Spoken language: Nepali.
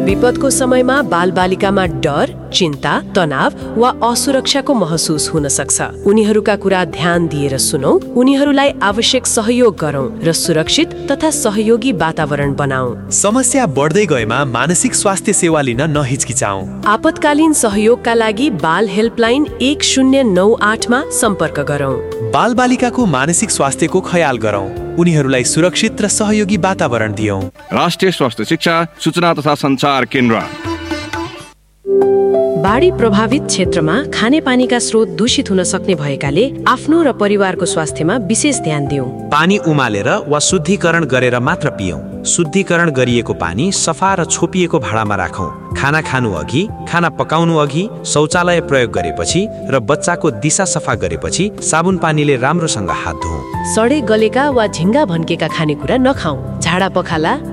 विपदको समयमा बालबालिकामा डर, चिन्ता, तनाव वा असुरक्षाको महसुस हुन सक्छ। उनीहरूका कुरा ध्यान दिएर सुनौं, उनीहरूलाई आवश्यक सहयोग गरौं र सुरक्षित तथा सहयोगी वातावरण बनाऊ। समस्या बढ्दै गएमा मानसिक स्वास्थ्य सेवा लिन नहिचकिचाऊ। आपतकालीन सहयोगका लागि बाल हेल्पलाइन 1098 मा सम्पर्क गरौं। बालबालिकाको मानसिक स्वास्थ्यको ख्याल गरौं, उनीहरूलाई सुरक्षित र सहयोगी वातावरण दियौं। राष्ट्रिय स्वास्थ्य शिक्षा सूचना तथा सञ्चार केन्द्र। बाढी प्रभावित क्षेत्रमा खानेपानीका स्रोत दूषित हुन सक्ने भएकाले आफ्नो र परिवारको स्वास्थ्यमा विशेष ध्यान दियौं। पानी उमालेर वा शुद्धिकरण गरेर मात्र पियौं। शुद्धिकरण गरिएको पानी सफा र छोपिएको भाँडामा राखौं। खाना खानु अघि, खाना पकाउनु अघि, शौचालय प्रयोग गरेपछि र बच्चाको दिशा सफा गरेपछि साबुन पानीले राम्रोसँग हात धुऔं। सडे गलेका वा झिङ्गा भन्केका खानेकुरा नखाऊ। झाडा पखाला,